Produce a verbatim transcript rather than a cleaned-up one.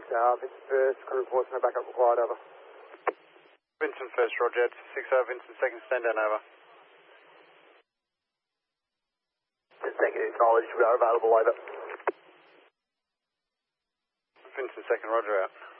uh, Vincent first, crew enforcement backup required, over. Vincent first, roger, six hour, Vincent second, stand down, over. Second acknowledged, we are available, over. Vincent second, roger, out.